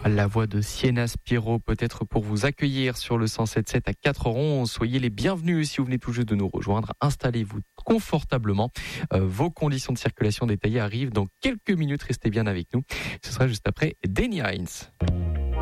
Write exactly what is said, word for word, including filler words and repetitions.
La voix de Sienna Spiro, peut-être pour vous accueillir sur le cent sept sept à quatre heures onze. Soyez les bienvenus si vous venez tout juste de nous rejoindre. Installez-vous confortablement. Euh, vos conditions de circulation détaillées arrivent dans quelques minutes. Restez bien avec nous. Ce sera juste après Danny Hines.